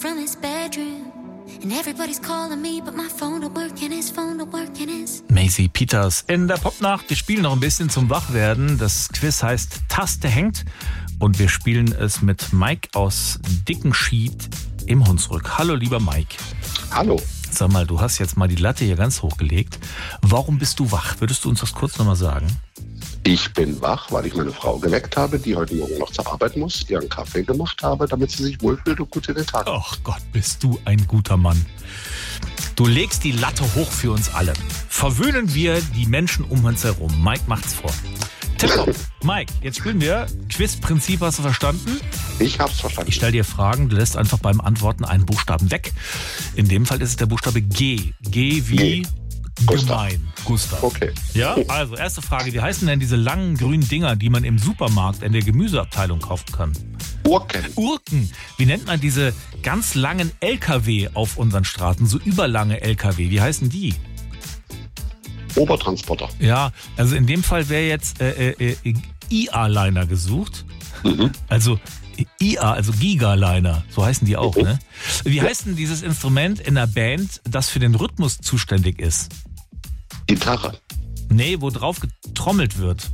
from his bedroom. And everybody's calling me, but my phone don't work and his phone don't work and his... Maisie Peters in der Popnacht. Wir spielen noch ein bisschen zum Wachwerden. Das Quiz heißt Taste hängt. Und wir spielen es mit Mike aus Dickenschied im Hunsrück. Hallo, lieber Mike. Hallo. Sag mal, du hast jetzt mal die Latte hier ganz hochgelegt. Warum bist du wach? Würdest du uns das kurz nochmal sagen? Ich bin wach, weil ich meine Frau geweckt habe, die heute Morgen noch zur Arbeit muss, ihr einen Kaffee gemacht habe, damit sie sich wohlfühlt und gut in den Tag. Ach Gott, bist du ein guter Mann. Du legst die Latte hoch für uns alle. Verwöhnen wir die Menschen um uns herum. Mike macht's vor. Tipptopp. Mike, jetzt spielen wir. Quizprinzip hast du verstanden? Ich hab's verstanden. Ich stelle dir Fragen, du lässt einfach beim Antworten einen Buchstaben weg. In dem Fall ist es der Buchstabe G. G wie gemein. Gustav. Okay. Ja, also erste Frage. Wie heißen denn diese langen grünen Dinger, die man im Supermarkt in der Gemüseabteilung kaufen kann? Urken. Urken. Wie nennt man diese ganz langen LKW auf unseren Straßen? So überlange LKW. Wie heißen die? Obertransporter. Ja, also in dem Fall wäre jetzt IA-Liner gesucht. Mhm. Also IA, also Gigaliner, so heißen die auch, ne? Wie heißt denn dieses Instrument in der Band, das für den Rhythmus zuständig ist? Gitarre. Nee, wo drauf getrommelt wird.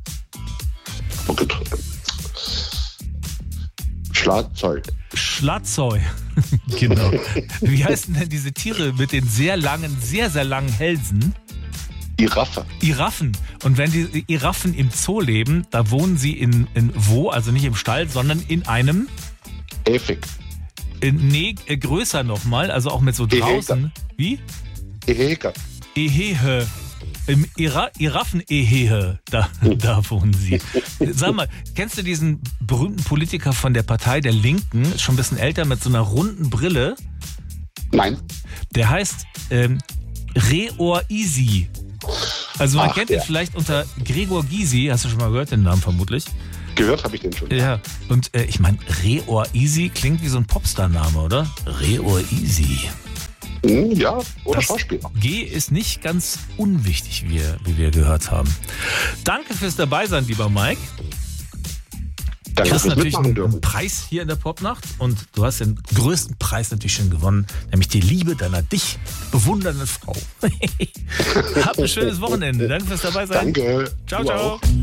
Schlagzeug. Schlagzeug. Genau. Wie heißen denn diese Tiere mit den sehr langen, sehr, sehr langen Hälsen? Giraffe. Giraffen. Und wenn die Giraffen im Zoo leben, da wohnen sie in wo? Also nicht im Stall, sondern in einem... Käfig. Nee, größer nochmal, also auch mit so draußen. Wie? Gehege. Ehehe. Im Giraffen-Ehehe, da wohnen sie. Sag mal, kennst du diesen berühmten Politiker von der Partei der Linken, ist schon ein bisschen älter, mit so einer runden Brille? Nein. Der heißt Reor Isi. Also man kennt ihn vielleicht unter Gregor Gysi, hast du schon mal gehört, den Namen vermutlich? Gehört habe ich den schon. Ja, und ich meine, Reor Isi klingt wie so ein Popstar-Name, oder? Reor Isi. Ja, oder Das Schauspieler. G ist nicht ganz unwichtig, wie wir gehört haben. Danke fürs Dabeisein, lieber Mike. Du Danke hast fürs natürlich Mitmachen einen dürfen. Preis hier in der Popnacht und du hast den größten Preis natürlich schon gewonnen, nämlich die Liebe deiner dich bewundernden Frau. Hab ein schönes Wochenende. Danke fürs Dabeisein. Danke. Ciao, Du ciao. auch.